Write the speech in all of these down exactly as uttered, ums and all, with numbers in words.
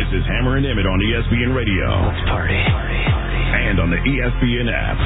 This is Hammer and Emmett on E S P N Radio. Let's party. And on the E S P N app.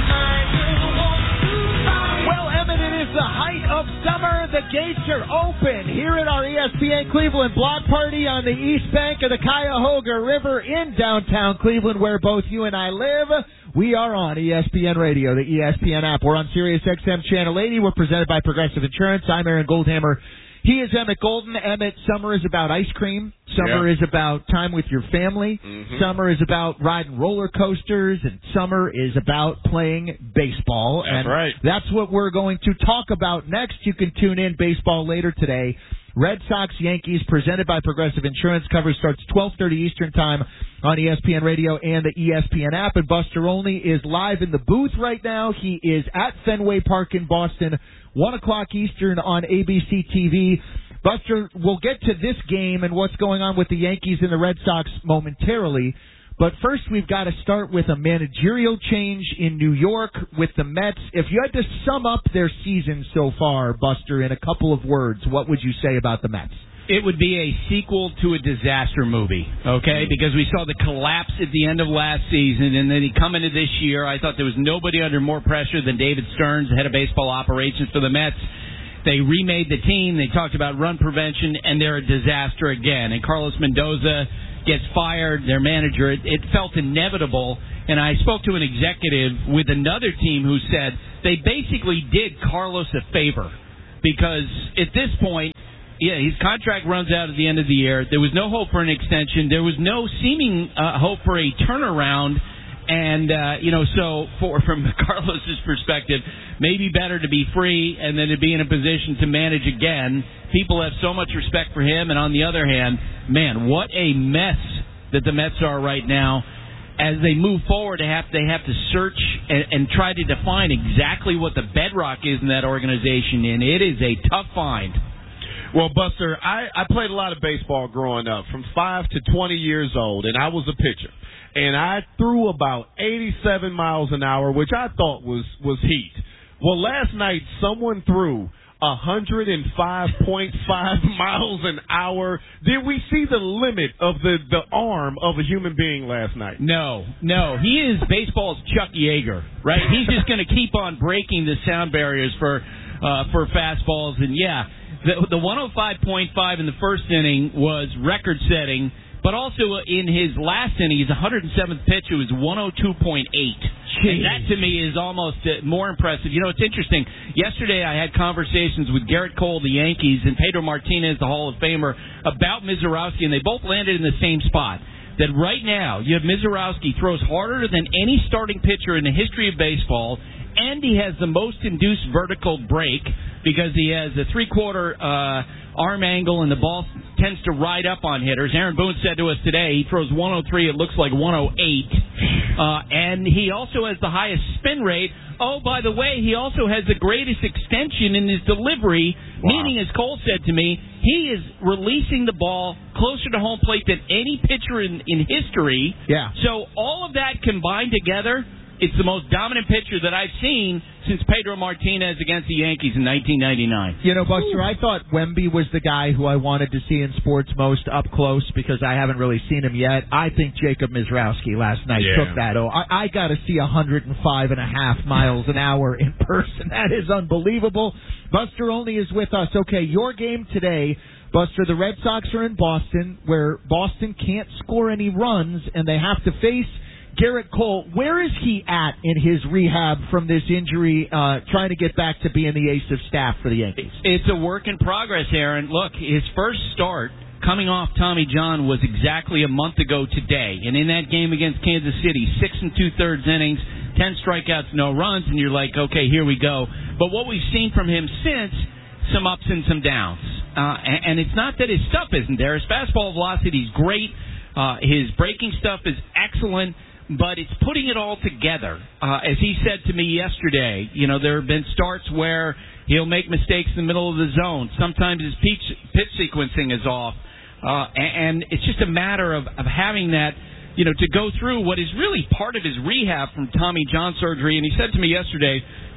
Well, Emmett, it is the height of summer. The gates are open here at our E S P N Cleveland block party on the east bank of the Cuyahoga River in downtown Cleveland, where both you and I live. We are on E S P N Radio, the E S P N app. We're on Sirius X M Channel eighty. We're presented by Progressive Insurance. I'm Aaron Goldhammer. He is Emmett Golden. Emmett, summer is about ice cream. Summer yep. is about time with your family. Mm-hmm. Summer is about riding roller coasters. And summer is about playing baseball. That's and right. That's what we're going to talk about next. You can tune in baseball later today. Red Sox Yankees, presented by Progressive Insurance. Coverage starts twelve thirty Eastern Time on E S P N Radio and the E S P N app. And Buster Olney is live in the booth right now. He is at Fenway Park in Boston, one o'clock Eastern on A B C T V. Buster, we'll get to this game and what's going on with the Yankees and the Red Sox momentarily. But first, we've got to start with a managerial change in New York with the Mets. If you had to sum up their season so far, Buster, in a couple of words, what would you say about the Mets? It would be a sequel to a disaster movie, okay? Because we saw the collapse at the end of last season, and then he come into this year. I thought there was nobody under more pressure than David Stearns, head of baseball operations for the Mets. They remade the team. They talked about run prevention, and they're a disaster again. And Carlos Mendoza gets fired, their manager. It, it felt inevitable. And I spoke to an executive with another team who said they basically did Carlos a favor because at this point, yeah, his contract runs out at the end of the year. There was no hope for an extension. There was no seeming uh, hope for a turnaround. And, uh, you know, so for, from Carlos's perspective, maybe better to be free and then to be in a position to manage again. People have so much respect for him. And on the other hand, man, what a mess that the Mets are right now. As they move forward, they have, they have to search and, and try to define exactly what the bedrock is in that organization. And it is a tough find. Well, Buster, I, I played a lot of baseball growing up, from five to twenty years old, and I was a pitcher. And I threw about eighty-seven miles an hour, which I thought was, was heat. Well, last night, someone threw one hundred five point five miles an hour. Did we see the limit of the, the arm of a human being last night? No, no. He is baseball's Chuck Yeager, right? He's just going to keep on breaking the sound barriers for uh, for fastballs. And, yeah, the, the one oh five point five in the first inning was record-setting. But also in his last inning, his one hundred seventh pitch, it was one oh two point eight. And that, to me, is almost more impressive. You know, it's interesting. Yesterday, I had conversations with Garrett Cole, the Yankees, and Pedro Martinez, the Hall of Famer, about Mizorowski, and they both landed in the same spot. That right now, you have Mizorowski throws harder than any starting pitcher in the history of baseball, and he has the most induced vertical break because he has a three-quarter uh, arm angle, and the ball tends to ride up on hitters. Aaron Boone said to us today he throws one oh three, it looks like one oh eight. Uh, and he also has the highest spin rate. Oh, by the way, he also has the greatest extension in his delivery, wow. Meaning, as Cole said to me, he is releasing the ball closer to home plate than any pitcher in, in history. Yeah. So all of that combined together, it's the most dominant pitcher that I've seen since Pedro Martinez against the Yankees in nineteen ninety-nine. You know, Buster, Ooh. I thought Wemby was the guy who I wanted to see in sports most up close because I haven't really seen him yet. I think Jacob Mizrowski last night yeah. took that. Oh, I, I got to see one hundred five and a half miles an hour in person. That is unbelievable. Buster Olney is with us. Okay, your game today. Buster, the Red Sox are in Boston, where Boston can't score any runs, and they have to face Garrett Cole. Where is he at in his rehab from this injury, uh, trying to get back to being the ace of staff for the Yankees? It's a work in progress, Aaron. Look, his first start coming off Tommy John was exactly a month ago today. And in that game against Kansas City, six and two-thirds innings, ten strikeouts, no runs, and you're like, okay, here we go. But what we've seen from him since, some ups and some downs. Uh, and, and it's not that his stuff isn't there. His fastball velocity is great. Uh, his breaking stuff is excellent. But it's putting it all together. Uh, as he said to me yesterday, you know, there have been starts where he'll make mistakes in the middle of the zone. Sometimes his pitch, pitch sequencing is off. Uh, and it's just a matter of, of having that, you know, to go through what is really part of his rehab from Tommy John surgery. And he said to me yesterday,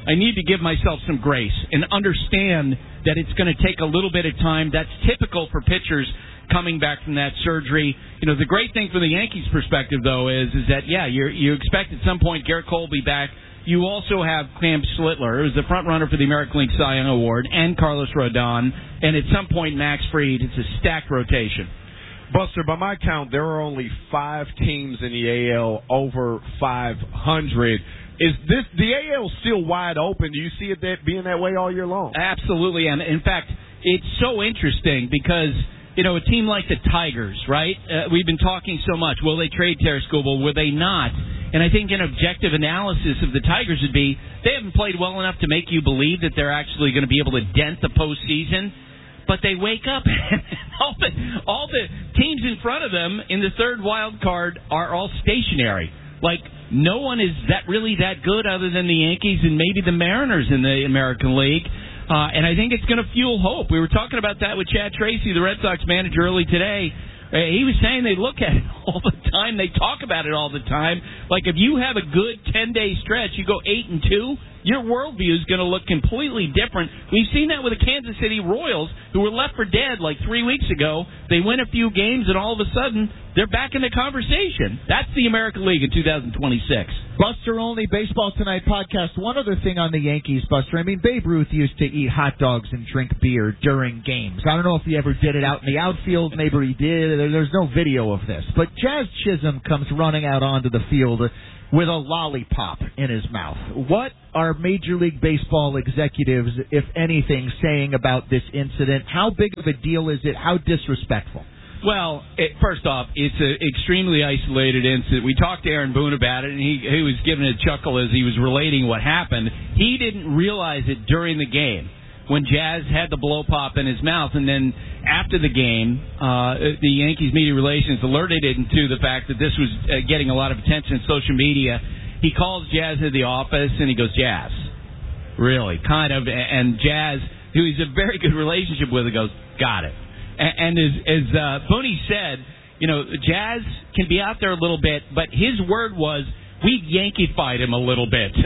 I need to give myself some grace and understand that it's going to take a little bit of time. That's typical for pitchers coming back from that surgery. You know, the great thing from the Yankees' perspective, though, is is that, yeah, you're, you expect at some point Garrett Cole will be back. You also have Cam Schlittler, who's the front runner for the American League Cy Young Award, and Carlos Rodon, and at some point Max Fried. It's a stacked rotation. Buster, by my count, there are only five teams in the A L over five hundred. Is this the A L still wide open? Do you see it that being that way all year long? Absolutely, and in fact, it's so interesting because, you know, a team like the Tigers, right? Uh, we've been talking so much. Will they trade Terry Skubal? Will they not? And I think an objective analysis of the Tigers would be they haven't played well enough to make you believe that they're actually going to be able to dent the postseason. But they wake up and all the, all the teams in front of them in the third wild card are all stationary. Like, no one is that really that good other than the Yankees and maybe the Mariners in the American League. Uh, and I think it's going to fuel hope. We were talking about that with Chad Tracy, the Red Sox manager, early today. Uh, he was saying they look at it all the time. They talk about it all the time. Like, if you have a good ten-day stretch, you go eight and two, your worldview is going to look completely different. We've seen that with the Kansas City Royals, who were left for dead like three weeks ago. They win a few games, and all of a sudden, they're back in the conversation. That's the American League in two thousand twenty-six. Buster Only Baseball Tonight podcast. One other thing on the Yankees, Buster. I mean, Babe Ruth used to eat hot dogs and drink beer during games. I don't know if he ever did it out in the outfield. Maybe he did. There's no video of this. But Jazz Chisholm comes running out onto the field with a lollipop in his mouth. What are Major League Baseball executives, if anything, saying about this incident? How big of a deal is it? How disrespectful? Well, it, first off, it's an extremely isolated incident. We talked to Aaron Boone about it, and he, he was giving a chuckle as he was relating what happened. He didn't realize it during the game when Jazz had the blow pop in his mouth, and then after the game, uh, the Yankees media relations alerted him to the fact that this was uh, getting a lot of attention on social media. He calls Jazz into the office, and he goes, Jazz, really, kind of, and Jazz, who he's a very good relationship with, he goes, got it. And as, as uh, Booney said, you know, Jazz can be out there a little bit, but his word was, we Yankee-fied him a little bit, which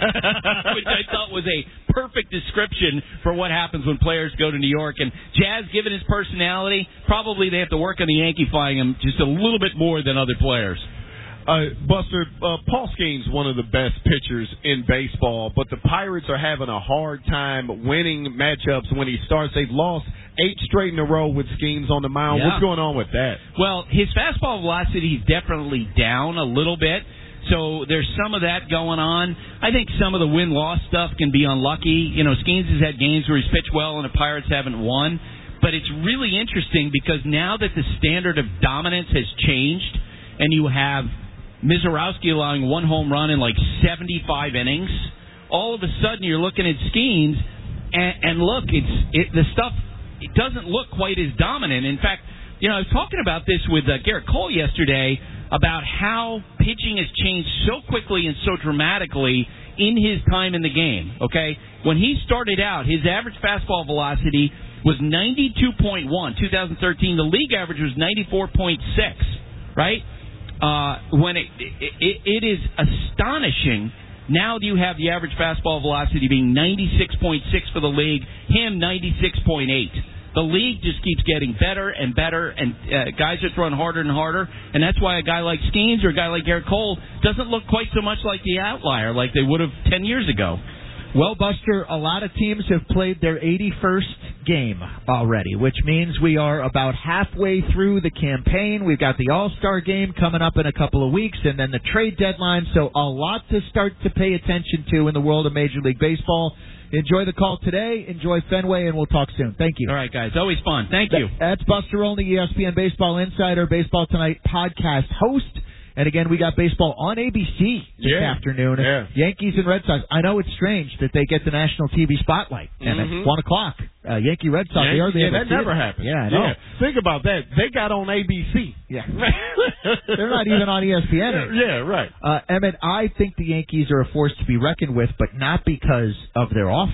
I thought was a perfect description for what happens when players go to New York. And Jazz, given his personality, probably they have to work on the Yankee-fying him just a little bit more than other players. Uh, Buster, uh, Paul Skeens one of the best pitchers in baseball, but the Pirates are having a hard time winning matchups when he starts. They've lost eight straight in a row with Skeens on the mound. Yeah. What's going on with that? Well, his fastball velocity is definitely down a little bit, so there's some of that going on. I think some of the win-loss stuff can be unlucky. You know, Skeens has had games where he's pitched well and the Pirates haven't won, but it's really interesting because now that the standard of dominance has changed and you have Mizorowski allowing one home run in like seventy-five innings, all of a sudden you're looking at Skeens, and, and look, it's it, the stuff, it doesn't look quite as dominant. In fact, you know, I was talking about this with uh, Garrett Cole yesterday about how pitching has changed so quickly and so dramatically in his time in the game, okay? When he started out, his average fastball velocity was ninety-two point one, two thousand thirteen. The league average was ninety-four point six, right? Uh, when it, it it is astonishing. Now you have the average fastball velocity being ninety-six point six for the league, him ninety-six point eight. The league just keeps getting better and better, and uh, guys are throwing harder and harder, and that's why a guy like Skeens or a guy like Garrett Cole doesn't look quite so much like the outlier like they would have ten years ago. Well, Buster, a lot of teams have played their eighty-first game already, which means we are about halfway through the campaign. We've got the All-Star game coming up in a couple of weeks, and then the trade deadline, so a lot to start to pay attention to in the world of Major League Baseball. Enjoy the call today. Enjoy Fenway, and we'll talk soon. Thank you. All right, guys. Always fun. Thank you. That's Buster Olney, E S P N Baseball Insider, Baseball Tonight podcast host. And again, we got baseball on A B C this yeah. afternoon. Yeah. Yankees and Red Sox. I know it's strange that they get the national T V spotlight. And mm-hmm. at one o'clock, uh, Yankee Red Sox. Yeah, they are yeah that never it. happens. Yeah, I know. Yeah. Think about that. They got on A B C. Yeah. They're not even on E S P N. Yeah, yeah right. Uh, Emmett, I think the Yankees are a force to be reckoned with, but not because of their offense.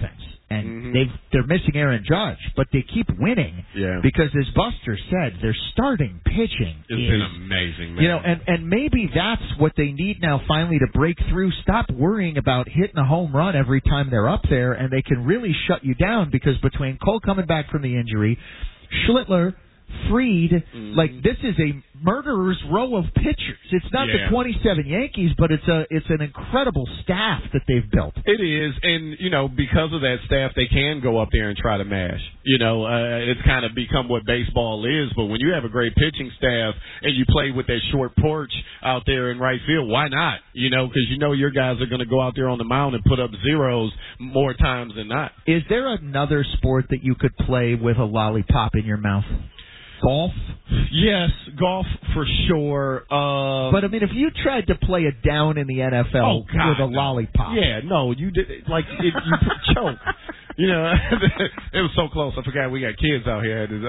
And mm-hmm. they've, they're missing Aaron Judge, but they keep winning yeah. because, as Buster said, their starting pitching it's is been amazing, man. You know, and, and maybe that's what they need now finally to break through. Stop worrying about hitting a home run every time they're up there, and they can really shut you down because between Cole coming back from the injury, Schlittler, Fried, mm-hmm. like this is a murderer's row of pitchers. It's not yeah. the twenty-seven Yankees, but it's a it's an incredible staff that they've built. It is, and you know, because of that staff, they can go up there and try to mash. You know, uh, it's kind of become what baseball is. But when you have a great pitching staff and you play with that short porch out there in right field, why not? You know, because you know your guys are going to go out there on the mound and put up zeros more times than not. Is there another sport that you could play with a lollipop in your mouth? Golf? Yes, golf for sure. Uh, but, I mean, if you tried to play it down in the N F L oh, God, with a no. lollipop. Yeah, no, you did. Like, it, you choke. You know, it was so close. I forgot we got kids out here. At this,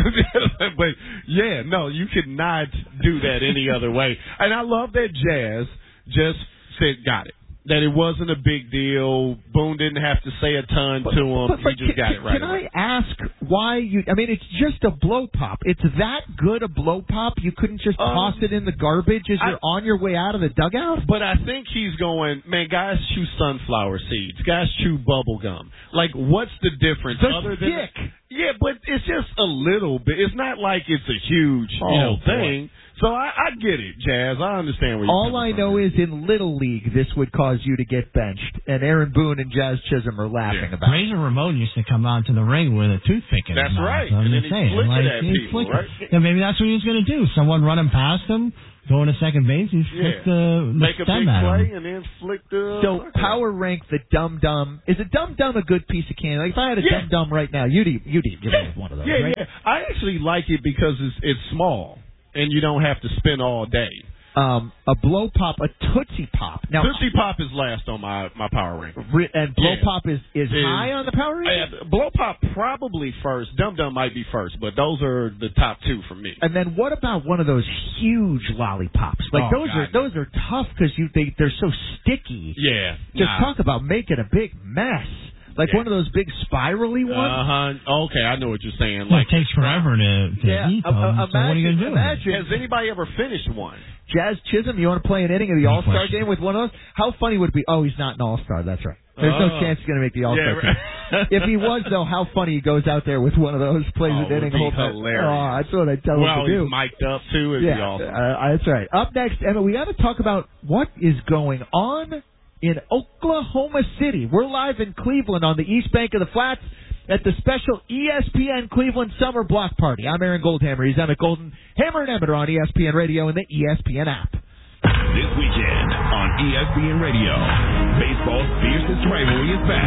uh, but, yeah, no, you could not do that any other way. And I love that Jazz just said, got it. That it wasn't a big deal. Boone didn't have to say a ton but, to him. But, but he just can, got it right Can away. I ask why you... I mean, it's just a blow pop. It's that good a blow pop, you couldn't just um, toss it in the garbage as I, you're on your way out of the dugout? But I think he's going, man, guys chew sunflower seeds. Guys chew bubble gum. Like, what's the difference? The other stick. than Yeah, but it's just a little bit. It's not like it's a huge oh, you know, boy. thing. So I, I get it, Jazz. I understand where you're All I coming know from. is in Little League, this would cause you to get benched, and Aaron Boone and Jazz Chisholm are laughing Yeah. about it. Razor Ramon used to come out to the ring with a toothpick in That's his mouth. right. I'm And just then he saying, flicked it like, at he people, flicked right? it. Yeah, maybe that's what he was going to do. Someone running past him, going to second base, he flicked Yeah. the, the Make a stem big at play him. and then flick the... So power rank the Dum Dum. Is a Dum Dum a good piece of candy? Like if I had a Yeah. Dum Dum right now, you'd eat, you'd eat give me one of those, Yeah, right? yeah. I actually like it because it's it's small and you don't have to spin all day. Um, a blow pop, a Tootsie Pop. Now, Tootsie Pop is last on my, my power ranking. Re- and blow Yeah. pop is, is, Is- high on the power ranking? Uh, Blow Pop probably first. Dum Dum might be first, but those are the top two for me. And then what about one of those huge lollipops? Like Oh, those God, are those are tough because you they they're so sticky. Yeah. Just nah. talk about making a big mess. Like Yeah. one of those big spirally ones. Uh huh. Okay, I know what you're saying. Well, Like it takes forever to, to Yeah, eat uh, them, uh, so what are you going to do? imagine- Has anybody ever finished one? Jazz Chisholm, you want to play an inning of the No All Star question. game with one of those? How funny would it be? Oh, he's not an All Star. That's right. There's no Oh. chance he's going to make the All Star Yeah, right. team. If he was, though, how funny he goes out there with one of those, plays Oh, an it would inning. be whole time. hilarious. Oh, that's what I tell Well, him to do. he's mic'd up too. It'd yeah, be awesome. uh, that's right. Up next, Emma, we got to talk about what is going on in Oklahoma City. We're live in Cleveland on the East Bank of the Flats at the special E S P N Cleveland Summer Block Party. I'm Aaron Goldhammer. He's Emmett Golden. Hammer and Emmett are on E S P N Radio and the E S P N app. This weekend on E S P N Radio, baseball's fiercest rivalry is back.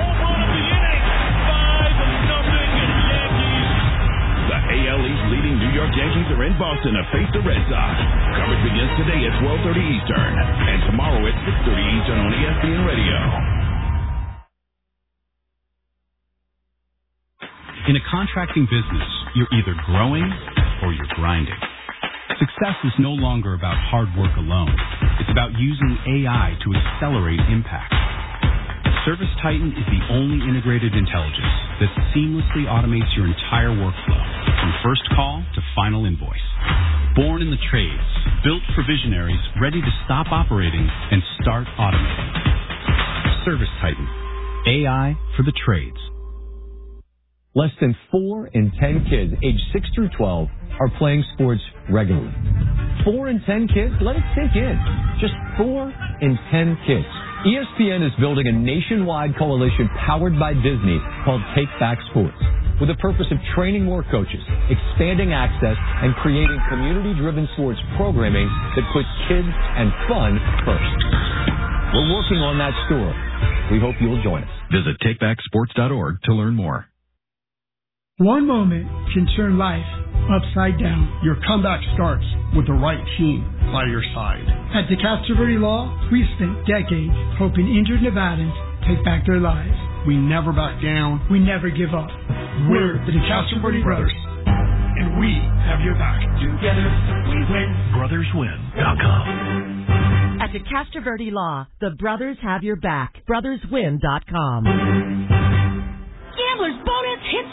The A L East leading New York Yankees are in Boston to face the Red Sox. Coverage begins today at twelve thirty Eastern and tomorrow at six thirty Eastern on E S P N Radio. In a contracting business, you're either growing or you're grinding. Success is no longer about hard work alone. It's about using A I to accelerate impact. ServiceTitan is the only integrated intelligence that seamlessly automates your entire workflow, from first call to final invoice. Born in the trades, built for visionaries ready to stop operating and start automating. ServiceTitan. A I for the trades. Less than four in ten kids aged six through twelve are playing sports regularly. Four in ten kids? Let it sink in. Just four in ten kids. E S P N is building a nationwide coalition powered by Disney called Take Back Sports, with the purpose of training more coaches, expanding access, and creating community-driven sports programming that puts kids and fun first. We're working on that story. We hope you'll join us. Visit take back sports dot org to learn more. One moment can turn life upside down. Your comeback starts with the right team by your side. At DeCastro Verde Law, we spent decades helping injured Nevadans take back their lives. We never back down. We never give up. We're the DeCastro Verde Brothers, and we have your back. Together, we win. brothers win dot com. At DeCastro Verde Law, the brothers have your back. brothers win dot com.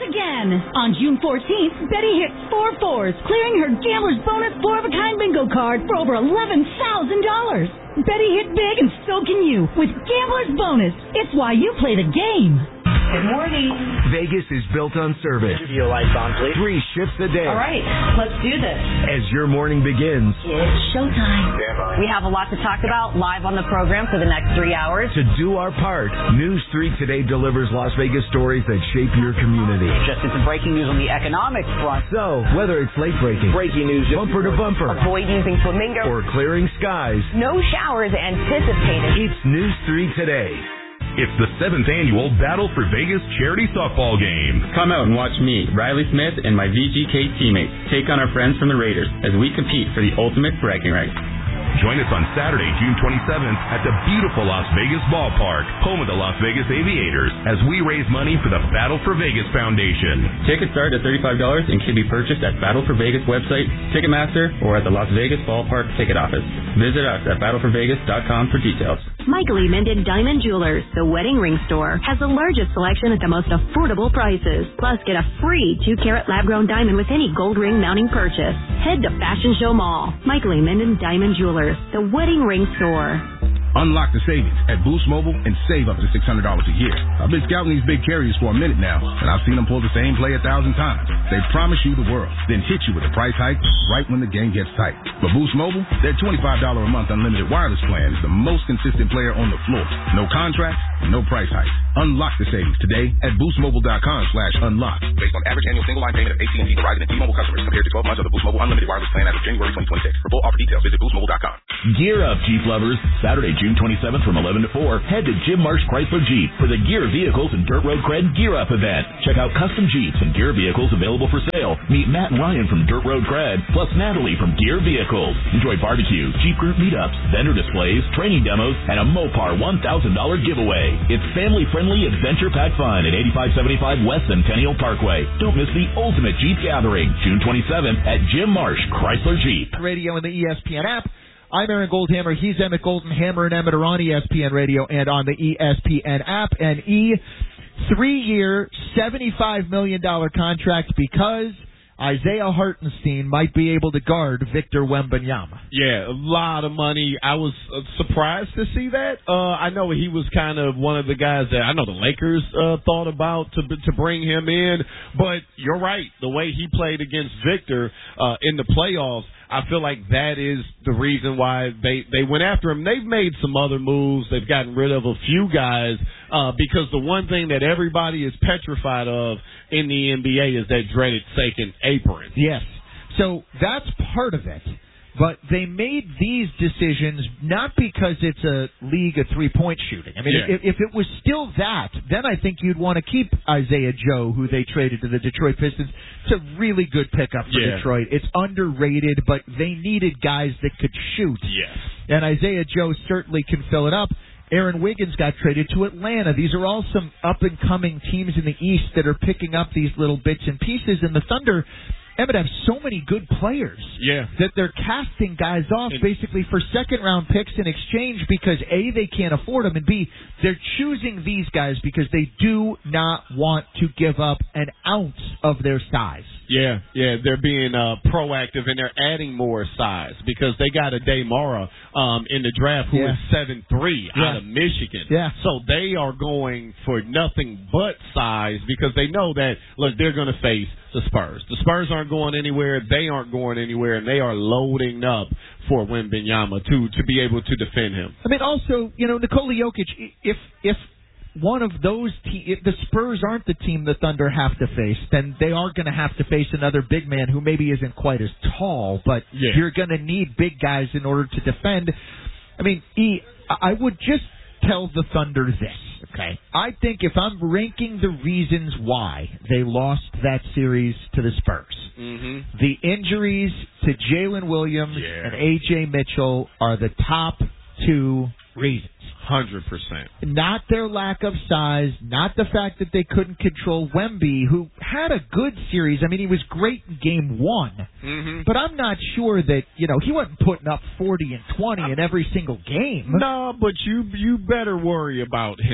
again. On June fourteenth, Betty hit four fours, clearing her Gambler's Bonus four-of-a-kind bingo card for over eleven thousand dollars. Betty hit big, and so can you with Gambler's Bonus. It's why you play the game. Good morning. Vegas is built on service. Studio lights on, please. Three shifts a day. All right, let's do this. As your morning begins, It's showtime. We have a lot to talk about live on the program for the next three hours. to do our part, News three Today delivers Las Vegas stories that shape your community. Just into breaking news on the economic front. So, whether it's late breaking, Breaking news. bumper to bumper, Avoid using flamingo. or clearing skies, No showers anticipated. it's News three Today. It's the seventh annual Battle for Vegas charity softball game. Come out and watch me, Riley Smith, and my V G K teammates take on our friends from the Raiders as we compete for the ultimate bragging rights. Join us on Saturday, June twenty-seventh at the beautiful Las Vegas Ballpark, home of the Las Vegas Aviators, as we raise money for the Battle for Vegas Foundation. Tickets start at thirty-five dollars and can be purchased at Battle for Vegas website, Ticketmaster, or at the Las Vegas Ballpark ticket office. Visit us at battle for vegas dot com for details. Michael E. Minden Diamond Jewelers, the wedding ring store, has the largest selection at the most affordable prices. Plus, get a free two-carat lab-grown diamond with any gold ring mounting purchase. Head to Fashion Show Mall. Michael E. Minden Diamond Jewelers, the wedding ring store. Unlock the savings at Boost Mobile and save up to six hundred dollars a year. I've been scouting these big carriers for a minute now, and I've seen them pull the same play a thousand times. They promise you the world, then hit you with a price hike right when the game gets tight. But Boost Mobile, their twenty-five dollars a month unlimited wireless plan is the most consistent player on the floor. No contract, no price hike. Unlock the savings today at boostmobile.com slash unlock. Based on average annual single line payment of A T and T, Verizon, and T-Mobile customers compared to twelve months of the Boost Mobile unlimited wireless plan as of January twenty twenty-six. For full offer details, visit boost mobile dot com. Gear up, Jeep lovers. Saturday, June twenty-seventh from eleven to four, head to Jim Marsh Chrysler Jeep for the Gear Vehicles and Dirt Road Cred Gear Up event. Check out custom Jeeps and Gear Vehicles available for sale. Meet Matt and Ryan from Dirt Road Cred, plus Natalie from Gear Vehicles. Enjoy barbecue, Jeep group meetups, vendor displays, training demos, and a Mopar one thousand dollars giveaway. It's family-friendly, adventure-packed fun at eighty-five seventy-five West Centennial Parkway. Don't miss the ultimate Jeep gathering, June twenty-seventh at Jim Marsh Chrysler Jeep. Radio and the E S P N app. I'm Aaron Goldhammer. He's Emmett Golden. Hammer and Emmett are on E S P N Radio and on the E S P N app. And E, three-year, seventy-five million dollars contract because Isaiah Hartenstein might be able to guard Victor Wembanyama. Yeah, a lot of money. I was uh, surprised to see that. Uh, I know he was kind of one of the guys that I know the Lakers uh, thought about to to bring him in. But you're right. The way he played against Victor uh, in the playoffs, I feel like that is the reason why they, they went after him. They've made some other moves. They've gotten rid of a few guys uh, because the one thing that everybody is petrified of in the N B A is that dreaded second apron. Yes. So that's part of it. But they made these decisions not because it's a league of three-point shooting. I mean, Yeah. if, if it was still that, then I think you'd want to keep Isaiah Joe, who they traded to the Detroit Pistons. It's a really good pickup for Yeah. Detroit. It's underrated, but they needed guys that could shoot. Yes. And Isaiah Joe certainly can fill it up. Aaron Wiggins got traded to Atlanta. These are all some up-and-coming teams in the East that are picking up these little bits and pieces. And the Thunder, Emmett, have so many good players Yeah. that they're casting guys off basically for second-round picks in exchange because, A, they can't afford them, and, B, they're choosing these guys because they do not want to give up an ounce of their size. Yeah, yeah, they're being uh, proactive and they're adding more size because they got a Daymara um, in the draft who Yeah. is seven three Yeah. out of Michigan. Yeah. So they are going for nothing but size because they know that, look, they're going to face the Spurs. The Spurs aren't going anywhere. They aren't going anywhere, and they are loading up for Wembanyama to to be able to defend him. I mean, also, you know, Nikola Jokic, if if one of those te- if the Spurs aren't the team the Thunder have to face, then they are going to have to face another big man who maybe isn't quite as tall, but Yeah. you're going to need big guys in order to defend. I mean, E, I would just tell the Thunder this, okay? I think if I'm ranking the reasons why they lost that series to the Spurs, Mm-hmm. the injuries to Jalen Williams Yeah. and A J Mitchell are the top two reasons. one hundred percent. Not their lack of size, not the fact that they couldn't control Wemby, who had a good series. I mean, he was great in game one. Mm-hmm. But I'm not sure that, you know, he wasn't putting up forty and twenty in every single game. No, but you you better worry about him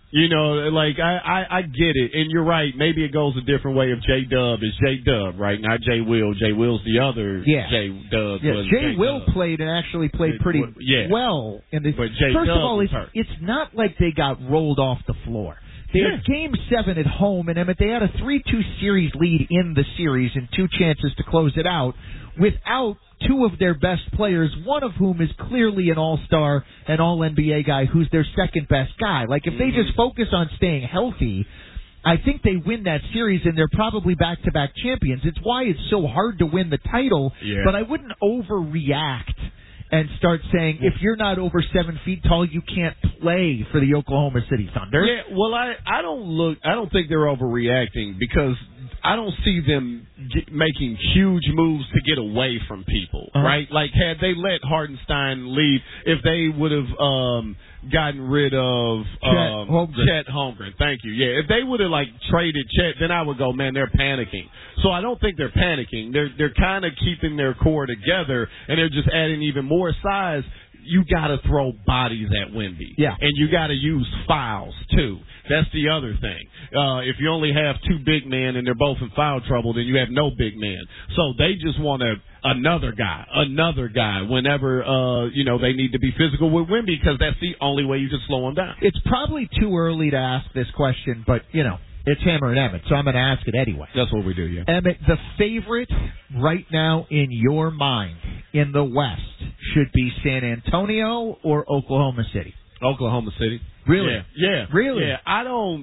You know, like I, I, I get it, and you're right. Maybe it goes a different way if J Dub is J Dub, right? Not J Will. J Will's the other yeah. J Dub. Yeah, J Will played and actually played pretty yeah. well in this. But J First Dub of all, it's, hurt. it's not like they got rolled off the floor. They yeah. had Game seven at home, and Emmett, they had a three two series lead in the series and two chances to close it out without two of their best players, one of whom is clearly an all-star, an all-N B A guy who's their second-best guy. Like, if they just focus on staying healthy, I think they win that series, and they're probably back-to-back champions. It's why it's so hard to win the title, yeah. but I wouldn't overreact and start saying, if you're not over seven feet tall, you can't play for the Oklahoma City Thunder. Yeah, well, I, I don't look, I don't think they're overreacting because I don't see them get, making huge moves to get away from people, uh-huh. right? Like, had they let Hartenstein leave, if they would have um, gotten rid of Chet um, Holmgren. Chet Holmgren, thank you. Yeah, if they would have like traded Chet, then I would go, man, they're panicking. So I don't think they're panicking. They're they're kind of keeping their core together, and they're just adding even more size. You got to throw bodies at Wemby. Yeah. And you got to use fouls, too. That's the other thing. Uh, if you only have two big men and they're both in foul trouble, then you have no big man. So they just want a, another guy, another guy whenever, uh, you know, they need to be physical with Wemby because that's the only way you can slow him down. It's probably too early to ask this question, but, you know, it's Hammer and Emmett, so I'm going to ask it anyway. That's what we do, yeah. Emmett, the favorite right now in your mind in the West should be San Antonio or Oklahoma City? Oklahoma City. Really? Yeah. yeah. Really? Yeah. I don't...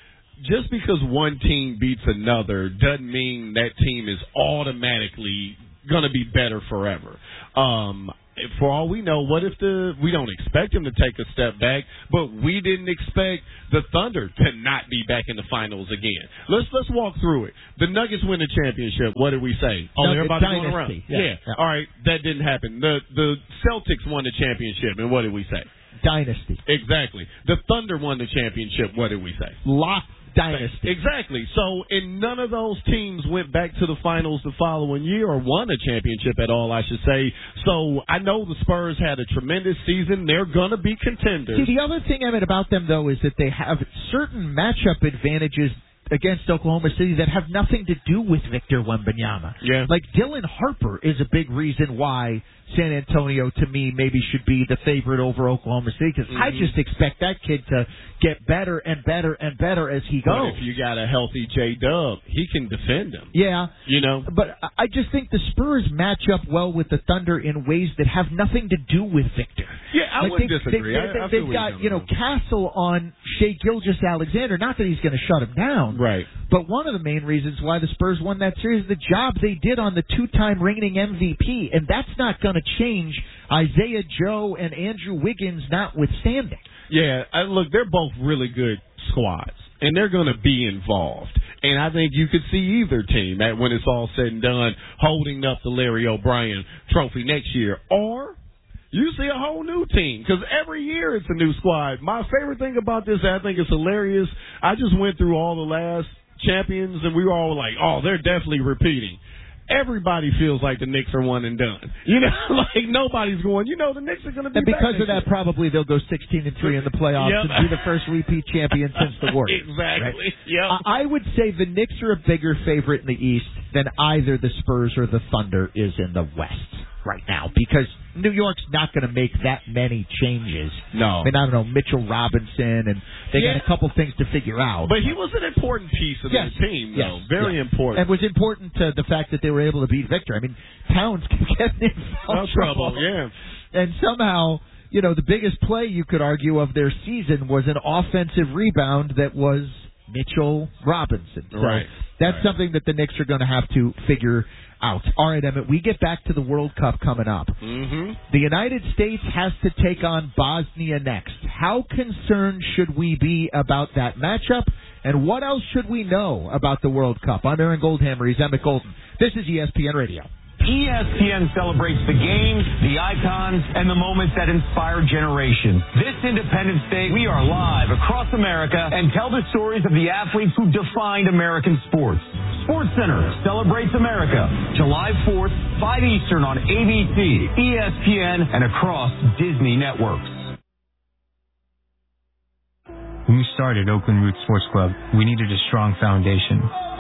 Just because one team beats another doesn't mean that team is automatically going to be better forever. Um... For all we know, what if the we don't expect them to take a step back, but we didn't expect the Thunder to not be back in the finals again? Let's let's walk through it. The Nuggets win the championship. What did we say? Oh, Nugget everybody dynasty. going around. Yeah. Yeah. yeah. All right, that didn't happen. The the Celtics won the championship, and what did we say? Dynasty. Exactly. The Thunder won the championship. What did we say? Lock dynasty. Exactly. So, and none of those teams went back to the finals the following year or won a championship at all, I should say. So, I know the Spurs had a tremendous season. They're going to be contenders. See, the other thing, Emmett, about them, though, is that they have certain matchup advantages against Oklahoma City that have nothing to do with Victor Wembanyama. Yeah. Like, Dylan Harper is a big reason why San Antonio, to me, maybe should be the favorite over Oklahoma City, because mm-hmm. I just expect that kid to get better and better and better as he goes. But if you got a healthy J-Dub, he can defend him. Yeah. You know? But I just think the Spurs match up well with the Thunder in ways that have nothing to do with Victor. Yeah, I like wouldn't they, disagree. They, I, they, I they've got, you know, Castle on Shai Gilgeous-Alexander. Not that he's going to shut him down. Right. But one of the main reasons why the Spurs won that series is the job they did on the two-time reigning M V P, and that's not going to change, Isaiah Joe and Andrew Wiggins notwithstanding. Yeah, I, look, they're both really good squads, and they're going to be involved. And I think you could see either team, that when it's all said and done, holding up the Larry O'Brien trophy next year. Or you see a whole new team, because every year it's a new squad. My favorite thing about this, I think it's hilarious, I just went through all the last champions, and we were all like, oh, they're definitely repeating. Everybody feels like the Knicks are one and done. You know, like nobody's going, you know, the Knicks are going to be And because back of that, year. probably they'll go sixteen and three in the playoffs Yep. and be the first repeat champion since the Warriors. Exactly. Right? Yep. I would say the Knicks are a bigger favorite in the East than either the Spurs or the Thunder is in the West right now, because New York's not going to make that many changes. No. I mean, I don't know, Mitchell Robinson, and they Yeah. got a couple things to figure out. But he was an important piece of Yes. the team, Yes. though. Very yes. important. And was important to the fact that they were able to beat Victor. I mean, Towns kept in foul No trouble, yeah. And somehow, you know, the biggest play you could argue of their season was an offensive rebound that was Mitchell Robinson. So Right. that's Right. something that the Knicks are going to have to figure out. All right, Emmett, we get back to the World Cup coming up. Mm-hmm. The United States has to take on Bosnia next. How concerned should we be about that matchup? And what else should we know about the World Cup? I'm Aaron Goldhammer. He's Emmett Golden. This is E S P N Radio. E S P N celebrates the games, the icons, and the moments that inspire generations. This Independence Day, we are live across America and tell the stories of the athletes who defined American sports. Sports Center celebrates America, July fourth, five Eastern on A B C, E S P N, and across Disney networks. When we started Oakland Roots Sports Club, we needed a strong foundation.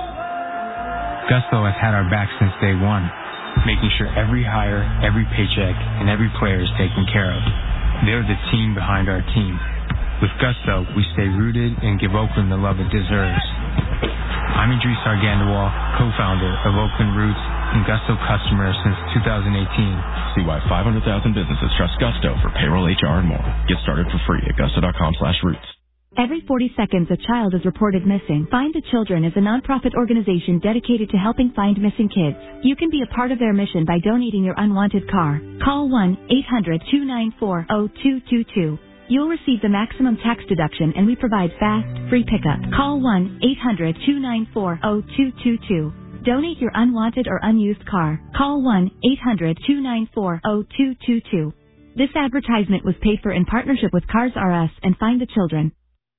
Gusto has had our back since day one, making sure every hire, every paycheck, and every player is taken care of. They're the team behind our team. With Gusto, we stay rooted and give Oakland the love it deserves. I'm Idris Argandawal, co-founder of Oakland Roots and Gusto customer since two thousand eighteen. See why five hundred thousand businesses trust Gusto for payroll, H R, and more. Get started for free at gusto.com slash roots. Every forty seconds, a child is reported missing. Find the Children is a nonprofit organization dedicated to helping find missing kids. You can be a part of their mission by donating your unwanted car. Call one eight hundred two nine four zero two two two. You'll receive the maximum tax deduction, and we provide fast, free pickup. Call one eight hundred two nine four zero two two two. Donate your unwanted or unused car. Call one eight hundred two nine four zero two two two. This advertisement was paid for in partnership with Cars R Us and Find the Children.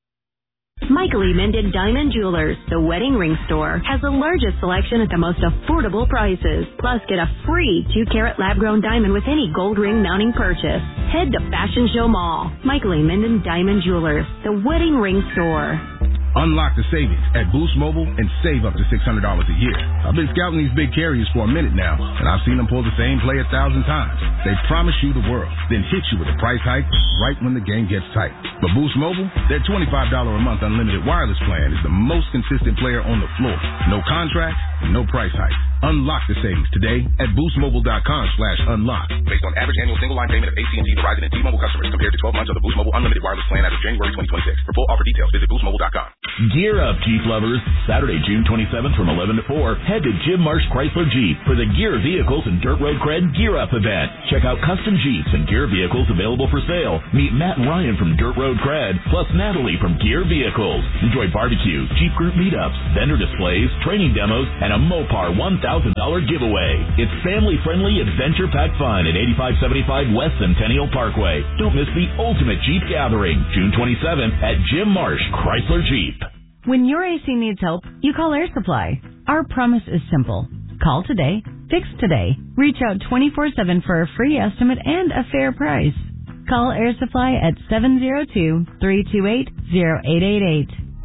Michael E. Minden Diamond Jewelers, the wedding ring store, has the largest selection at the most affordable prices. Plus, get a free two-carat lab-grown diamond with any gold ring mounting purchase. Head to Fashion Show Mall. Michael E. Minden Diamond Jewelers, the wedding ring store. Unlock the savings at Boost Mobile and save up to six hundred dollars a year. I've been scouting these big carriers for a minute now, and I've seen them pull the same play a thousand times. They promise you the world, then hit you with a price hike right when the game gets tight. But Boost Mobile, their twenty-five dollars a month unlimited wireless plan is the most consistent player on the floor. No contract, no price hike. Unlock the savings today at boostmobile.com slash unlock. Based on average annual single line payment of A T and T, Verizon, and T-Mobile customers compared to twelve months of the Boost Mobile unlimited wireless plan as of January twenty twenty-six. For full offer details, visit boost mobile dot com. Gear up, Jeep lovers. Saturday, June twenty-seventh from eleven to four, head to Jim Marsh Chrysler Jeep for the Gear Vehicles and Dirt Road Cred Gear Up event. Check out custom Jeeps and Gear vehicles available for sale. Meet Matt and Ryan from Dirt Road Cred, plus Natalie from Gear Vehicles. Enjoy barbecue, Jeep group meetups, vendor displays, training demos, and a Mopar one thousand dollars giveaway. It's family-friendly, adventure-packed fun at eighty-five seventy-five West Centennial Parkway. Don't miss the ultimate Jeep gathering, June twenty-seventh at Jim Marsh Chrysler Jeep. When your A C needs help, you call Air Supply. Our promise is simple. Call today, fix today. Reach out twenty-four seven for a free estimate and a fair price. Call Air Supply at seven zero two, three two eight, zero eight eight eight.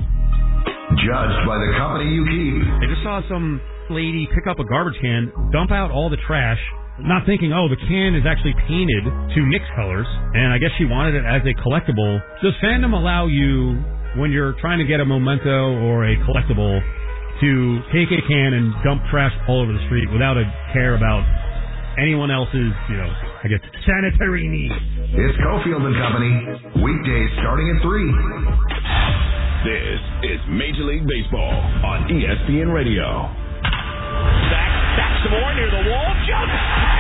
Judged by the company you keep. I just saw some lady pick up a garbage can, dump out all the trash, not thinking, oh, the can is actually painted to mix colors, and I guess she wanted it as a collectible. Does fandom allow you, when you're trying to get a memento or a collectible, to take a can and dump trash all over the street without a care about anyone else's, you know, I guess, sanitary needs? It's Cofield and Company, weekdays starting at three. This is Major League Baseball on E S P N Radio. Back, back some more near the wall. Jump!